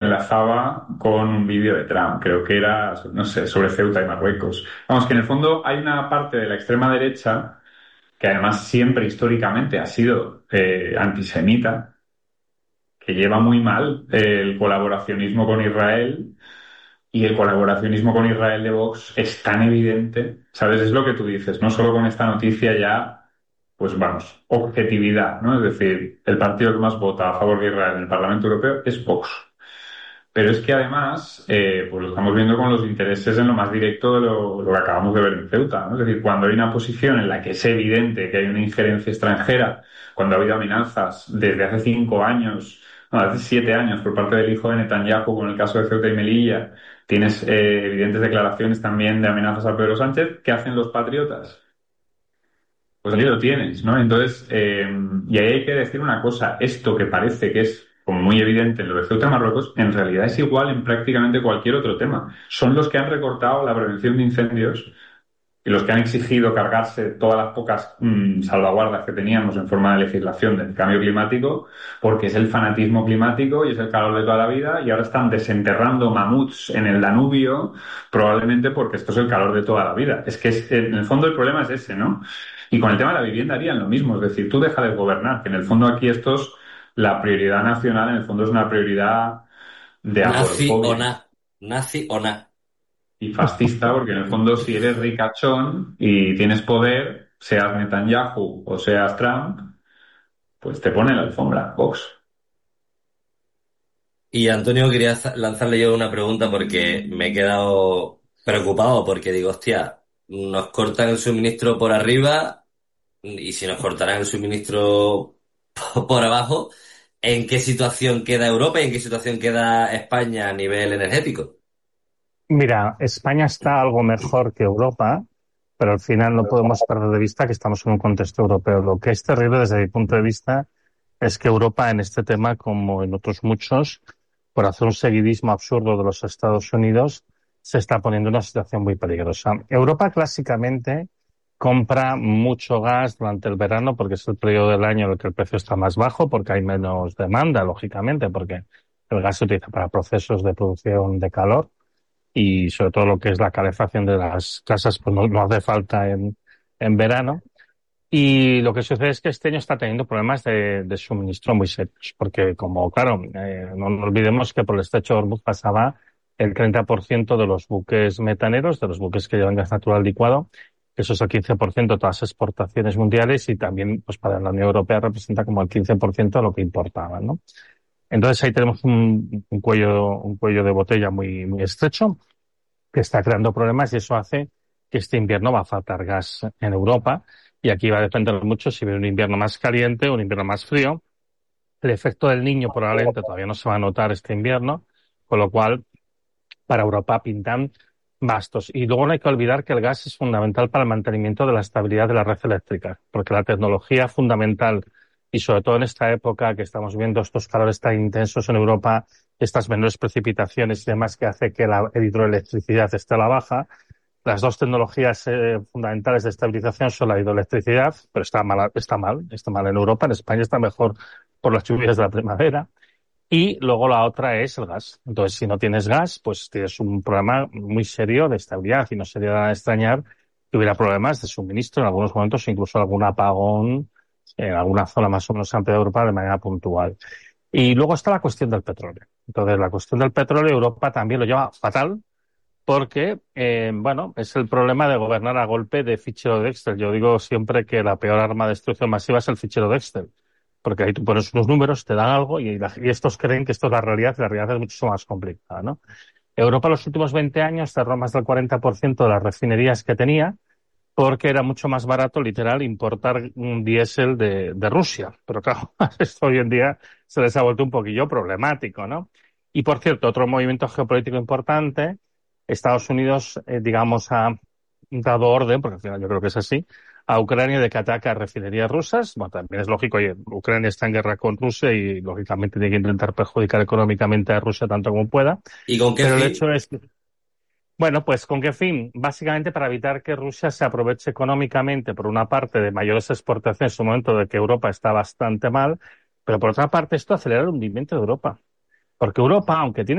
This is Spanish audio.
enlazaba con un vídeo de Trump, creo que era, no sé, sobre Ceuta y Marruecos. Vamos, que en el fondo hay una parte de la extrema derecha que además siempre históricamente ha sido antisemita, que lleva muy mal el colaboracionismo con Israel. Y el colaboracionismo con Israel de Vox es tan evidente, ¿sabes? Es lo que tú dices, no solo con esta noticia ya, pues vamos, objetividad, ¿no? Es decir, el partido que más vota a favor de Israel en el Parlamento Europeo es Vox. Pero es que además, pues lo estamos viendo con los intereses en lo más directo de lo que acabamos de ver en Ceuta, ¿no? Es decir, cuando hay una posición en la que es evidente que hay una injerencia extranjera, cuando ha habido amenazas desde hace 5 años, no, hace 7 años por parte del hijo de Netanyahu con el caso de Ceuta y Melilla, tienes evidentes declaraciones también de amenazas a Pedro Sánchez, ¿qué hacen los patriotas? Pues ahí lo tienes, ¿no? Entonces, y ahí hay que decir una cosa, esto que parece que es como muy evidente en lo de Ceuta y Marruecos, en realidad es igual en prácticamente cualquier otro tema. Son los que han recortado la prevención de incendios y los que han exigido cargarse todas las pocas salvaguardas que teníamos en forma de legislación del cambio climático, porque es el fanatismo climático y es el calor de toda la vida, y ahora están desenterrando mamuts en el Danubio, probablemente porque esto es el calor de toda la vida. Es que en el fondo el problema es ese, ¿no? Y con el tema de la vivienda harían lo mismo, es decir, tú deja de gobernar, que en el fondo aquí la prioridad nacional en el fondo es una prioridad de Nazi o aporofobia na. Nazi o na. y fascista, porque en el fondo si eres ricachón y tienes poder, seas Netanyahu o seas Trump, pues te pone la alfombra, Vox. Y Antonio, quería lanzarle yo una pregunta porque me he quedado preocupado porque digo, hostia, nos cortan el suministro por arriba y si nos cortarán el suministro por abajo, ¿en qué situación queda Europa y en qué situación queda España a nivel energético? Mira, España está algo mejor que Europa, pero al final no podemos perder de vista que estamos en un contexto europeo. Lo que es terrible desde mi punto de vista es que Europa en este tema, como en otros muchos, por hacer un seguidismo absurdo de los Estados Unidos, se está poniendo en una situación muy peligrosa. Europa clásicamente compra mucho gas durante el verano porque es el periodo del año en el que el precio está más bajo, porque hay menos demanda, lógicamente, porque el gas se utiliza para procesos de producción de calor y sobre todo lo que es la calefacción de las casas, pues no hace falta en verano. Y lo que sucede es que este año está teniendo problemas de suministro muy serios, porque como, claro, no olvidemos que por el estrecho de Hormuz pasaba el 30% de los buques metaneros, de los buques que llevan gas natural licuado, que eso es el 15% de todas las exportaciones mundiales y también, pues para la Unión Europea representa como el 15% de lo que importaban, ¿no? Entonces ahí tenemos un cuello de botella muy estrecho que está creando problemas y eso hace que este invierno va a faltar gas en Europa y aquí va a depender mucho si viene un invierno más caliente o un invierno más frío. El efecto del Niño probablemente todavía no se va a notar este invierno, con lo cual para Europa pintan bastos. Y luego no hay que olvidar que el gas es fundamental para el mantenimiento de la estabilidad de la red eléctrica, porque la tecnología fundamental, y sobre todo en esta época que estamos viendo estos calores tan intensos en Europa, estas menores precipitaciones y demás que hace que la hidroelectricidad esté a la baja, las dos tecnologías fundamentales de estabilización son la hidroelectricidad, pero está mal en Europa, en España está mejor por las lluvias de la primavera, y luego la otra es el gas. Entonces, si no tienes gas, pues tienes un problema muy serio de estabilidad y no sería nada de extrañar que hubiera problemas de suministro en algunos momentos, incluso algún apagón en alguna zona más o menos amplia de Europa de manera puntual. Y luego está la cuestión del petróleo. Entonces, la cuestión del petróleo, Europa también lo lleva fatal porque, bueno, es el problema de gobernar a golpe de fichero de Excel. Yo digo siempre que la peor arma de destrucción masiva es el fichero de Excel, porque ahí tú pones unos números, te dan algo y estos creen que esto es la realidad es mucho más complicada, ¿no? Europa en los últimos 20 años cerró más del 40% de las refinerías que tenía porque era mucho más barato, literal, importar un diésel de Rusia. Pero claro, esto hoy en día se les ha vuelto un poquillo problemático, ¿no? Y por cierto, otro movimiento geopolítico importante, Estados Unidos, digamos, ha dado orden, porque al final yo creo que es así, a Ucrania de que ataca a refinerías rusas. Bueno, también es lógico, oye, Ucrania está en guerra con Rusia y lógicamente tiene que intentar perjudicar económicamente a Rusia tanto como pueda. ¿Y con qué Pero el fin? hecho es que bueno, pues ¿con qué fin? Básicamente para evitar que Rusia se aproveche económicamente, por una parte, de mayores exportaciones en un momento de que Europa está bastante mal, pero por otra parte esto acelera el hundimiento de Europa. Porque Europa, aunque tiene